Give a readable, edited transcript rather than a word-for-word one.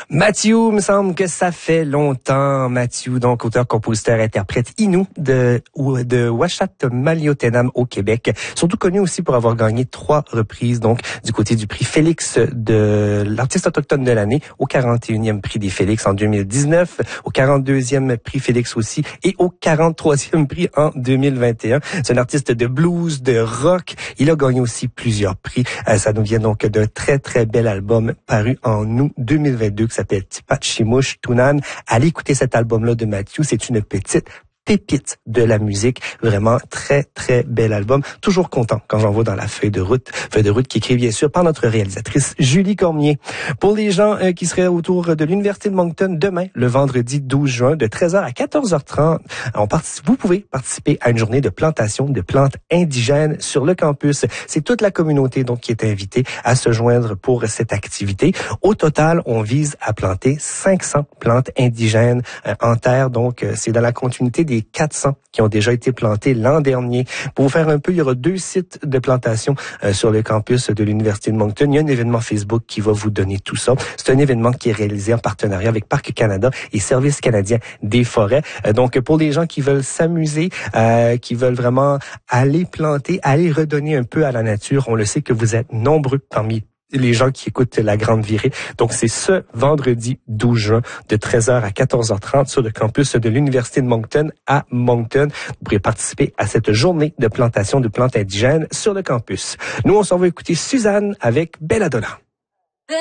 Mathieu, me semble que ça fait longtemps. Mathieu, donc auteur, compositeur, interprète Innu de Ouachat Maliotenam au Québec. Surtout connu aussi pour avoir gagné 3 reprises, donc du côté du prix Félix de l'artiste autochtone de l'année, au 41e prix des Félix en 2019, au 42e prix Félix aussi et au 43e prix en 2021. C'est un artiste de blues, de rock. Il a gagné aussi plusieurs prix. Ça nous vient donc d'un très très bel album paru en août 2022 qui s'appelle Tipachimouche Tunan. Allez écouter cet album-là de Mathieu. C'est une petite pépite de la musique. Vraiment très, très bel album. Toujours content quand j'en vois dans la feuille de route qui est écrite bien sûr par notre réalisatrice Julie Cormier. Pour les gens qui seraient autour de l'Université de Moncton demain, le vendredi 12 juin, de 13h à 14h30, vous pouvez participer à une journée de plantation de plantes indigènes sur le campus. C'est toute la communauté donc qui est invitée à se joindre pour cette activité. Au total, on vise à planter 500 plantes indigènes en terre. Donc, c'est dans la continuité des 400 qui ont déjà été plantés l'an dernier. Pour vous faire un peu, il y aura 2 sites de plantation sur le campus de l'Université de Moncton. Il y a un événement Facebook qui va vous donner tout ça. C'est un événement qui est réalisé en partenariat avec Parc Canada et Service canadien des forêts. Donc, pour les gens qui veulent s'amuser, qui veulent vraiment aller planter, aller redonner un peu à la nature, on le sait que vous êtes nombreux parmi les gens qui écoutent La Grande Virée. Donc, c'est ce vendredi 12 juin de 13h à 14h30 sur le campus de l'Université de Moncton à Moncton. Vous pourrez participer à cette journée de plantation de plantes indigènes sur le campus. Nous, on s'en va écouter Suzanne avec Belladonna.